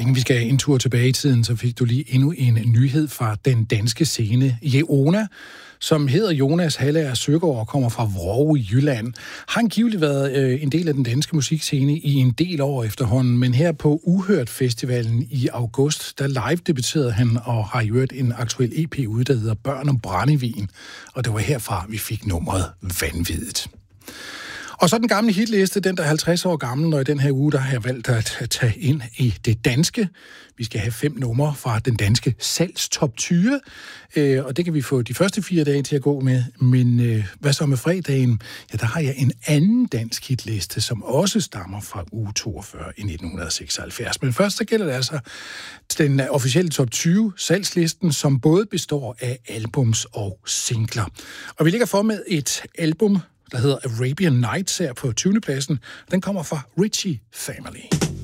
Inden vi skal en tur tilbage i tiden, så fik du lige endnu en nyhed fra den danske scene. Jeona, som hedder Jonas Hallager Søgaard og kommer fra Vrå i Jylland, har angiveligt været en del af den danske musikscene i en del år efterhånden, men her på Uhørt Festivalen i august, der live debuterede han og har i øvrigt en aktuel EP ude, der hedder Børn om Brændevin, og det var herfra, vi fik nummeret Vanviddet. Og så den gamle hitliste, den der er 50 år gammel, og i den her uge, der har jeg valgt at tage ind i det danske. Vi skal have 5 numre fra den danske salgstop 20, og det kan vi få de første 4 dage til at gå med. Men hvad så med fredagen? Ja, der har jeg en anden dansk hitliste, som også stammer fra uge 42 i 1976. Men først så gælder det altså den officielle top 20 salgslisten, som både består af albums og singler. Og vi ligger for med et album, der hedder Arabian Nights her på 20. pladsen. Den kommer fra Ritchie Family.